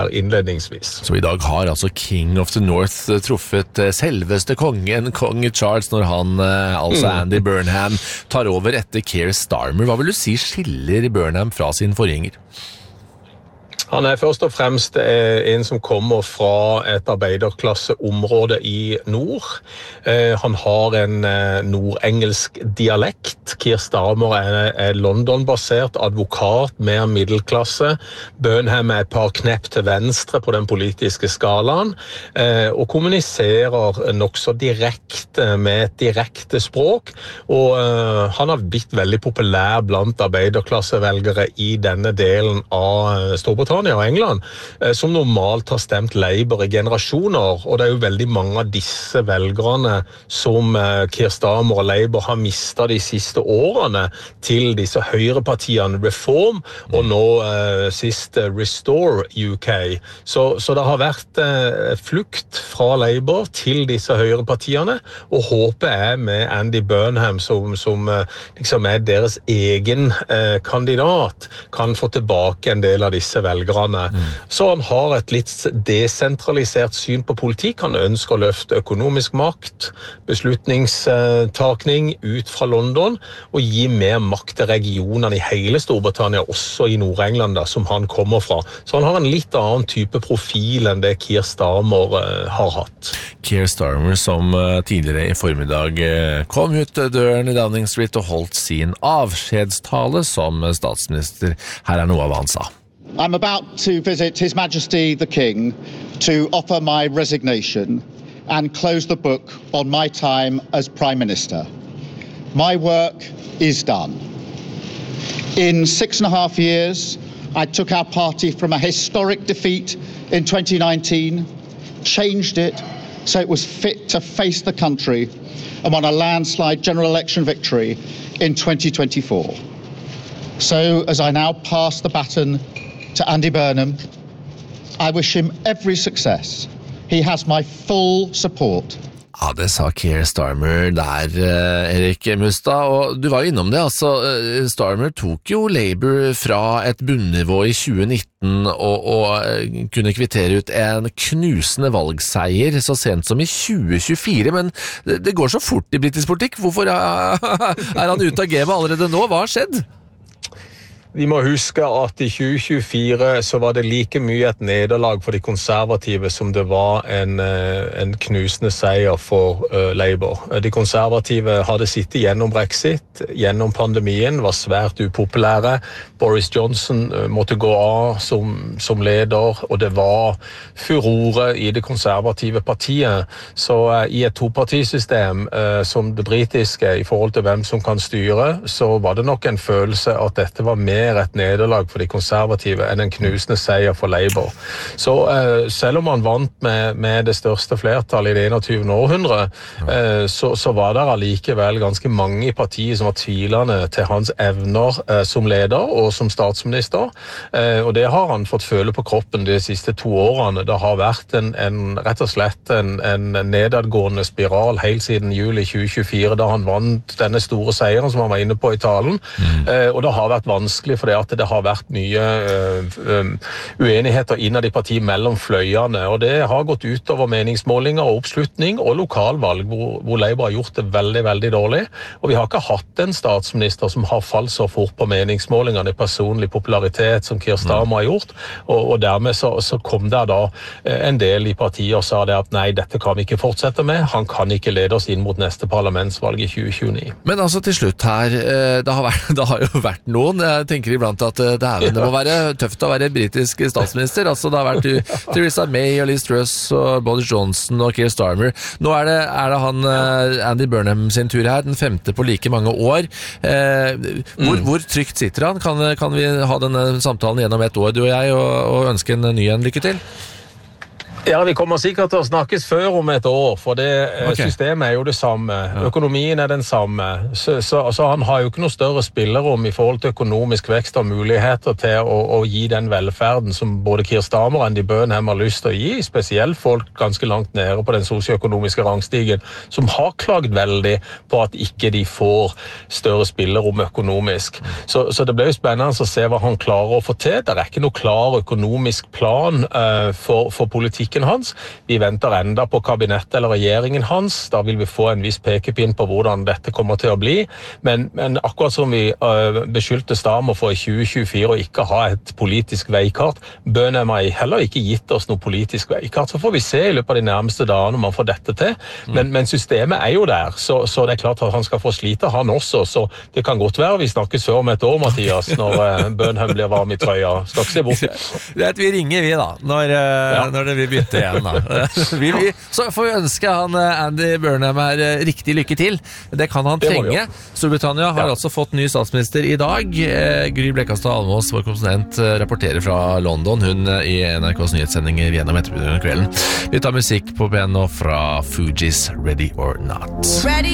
innledningsvis. Så i dag har altså King of the North truffet selveste kongen, kong Charles, når han, altså Andy Burnham, tar over etter Keir Starmer. Hva vil du si skiller Burnham fra sin forgjenger? Han først og fremst en som kommer fra et arbeiderklasseområde i nord. Han har en nordengelsk dialekt. Keir Starmer er London-basert advokat, mer middelklasse. Burnham et par knepp til venstre på den politiske skalaen, og kommuniserer nok så direkte med et direkte språk. Og han har blitt veldig populær blant arbeiderklassevelgere i denne delen av Storbritannia og England, som normalt har stemt Labour i generasjoner, og det jo veldig mange av disse velgerne som Keir Starmer og Labour har mistet de siste årene til disse høyrepartiene Reform, og nå sist Restore UK. Så det har vært flukt fra Labour til disse høyrepartiene, og håpet med Andy Burnham, som liksom deres egen kandidat, kan få tilbake en del av disse velgerne. Så han har et litt desentralisert syn på politikk. Han ønsker å løfte økonomisk makt, beslutningstakning ut fra London, og gi mer makt til regionene i hele Storbritannia, også i Nord-England, som han kommer fra. Så han har en litt annen type profil enn det Keir Starmer har hatt. Keir Starmer, som tidligere i formiddag kom ut døren i Downing Street og holdt sin avskjedstale som statsminister. Her noe av hva han sa. I'm about to visit His Majesty the King to offer my resignation and close the book on my time as Prime Minister. My work is done. In 6.5 years, I took our party from a historic defeat in 2019, changed it so it was fit to face the country, and won a landslide general election victory in 2024. So as I now pass the baton to Andy Burnham, I wish him every success. He has my full support. Ja, det sa Keir Starmer der, Erik Mustad, og du var innom det, altså Starmer tok jo Labour fra et bunnivå i 2019 og kunne kvittere ut en knusende valgseier så sent som i 2024, men det går så fort i britisk politikk. Hvorfor han ute av gamet allerede nå? Hva har skjedd? Vi må huske at i 2024 så var det like mye et nederlag for de konservative som det var en knusende seier for Labour. De konservative hadde sittet gjennom Brexit, gjennom pandemien, var svært upopulære. Boris Johnson måtte gå av som leder, og det var furore i det konservative partiet. Så i et topartisystem som det britiske i forhold til hvem som kan styre, så var det nok en følelse at dette var mer et nederlag for de konservative enn en knusende seier for Labour. Så selv om han vant med det største flertallet i det 21. århundre, så var det allikevel ganske mange i partiet som var tvilende til hans evner som leder og som statsminister. Og det har han fått føle på kroppen de siste 2 årene. Det har vært rett og slett en nedadgående spiral helt siden juli 2024, da han vant denne store seieren som han var inne på i talen. Og det har vært vanskelig fordi at det har vært mye uenigheter innad i partiet mellom fløyene, og det har gått ut over meningsmålinger og oppslutning og lokalvalg, hvor Labour har gjort det veldig, veldig dårlig. Og vi har ikke hatt en statsminister som har falt så fort på meningsmålingene i personlig popularitet som Keir Starmer har gjort, og dermed så kom det da en del i partiet og sa det at nei, dette kan vi ikke fortsette med, han kan ikke lede oss inn mot neste parlamentsvalg i 2029. Men altså til slutt her, det har jo vært noen, jeg tenker iblant at det må være tøft å være britisk statsminister. Altså det har vært Theresa May og Liz Truss og Boris Johnson og Keir Starmer. Nå er det han Andy Burnham sin tur her, den 5. på like mange år. Hvor trygt sitter han? Kan vi ha denne samtalen gjennom 1 år, du og jeg, og ønske en ny lykke til? Ja, vi kommer sikkert til å snakkes før om et år, for det systemet jo det samme. Økonomien den samme. Så han har jo ikke noe større spillerom i forhold til økonomisk vekst og muligheter til å gi den velferden som både Keir Starmer og Andy Burnham har lyst til å gi, spesielt folk ganske langt nede på den sosioøkonomiske rangstigen, som har klagd veldig på at ikke de får større spillerom økonomisk. Så det blir jo spennende å se hva han klarer å få til. Det ikke noe klar økonomisk plan for politikken hans. Vi venter enda på kabinettet eller regjeringen hans. Da vil vi få en viss pekepinn på hvordan dette kommer til å bli. Men akkurat som vi beskyldte Starmer for i 2024 å ikke ha et politisk veikart, Burnham har heller ikke gitt oss noe politisk veikart. Så får vi se i løpet av de nærmeste dagene om han får dette til. Men systemet jo der, så det klart at han skal få slite, han også. Så det kan godt være vi snakkes før om et år, Mathias, når Burnham blir varm i trøya. Skal ikke se bort. Vi ringer vi da, når det blir bytte igjen da. Så får vi ønske han Andy Burnham riktig lykke til. Det kan han trenge. Storbritannia har altså fått ny statsminister i dag. Gry Blekastad Almås, vår konsulent, rapporterer fra London. Hun i NRKs nyhetssendinger gjennom ettermiddagen og kvelden. Vi tar musikk på piano fra Fugees Ready or Not.